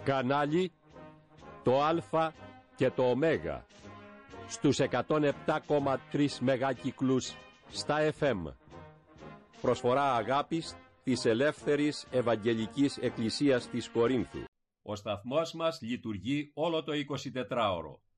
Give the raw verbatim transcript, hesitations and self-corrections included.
Κανάλι το Α και το Ω στους εκατόν επτά κόμμα τρία μεγάκυκλους στα εφ εμ. Προσφορά αγάπης της Ελεύθερης Ευαγγελικής Εκκλησίας της Κορίνθου. Ο σταθμός μας λειτουργεί όλο το εικοσιτετράωρο.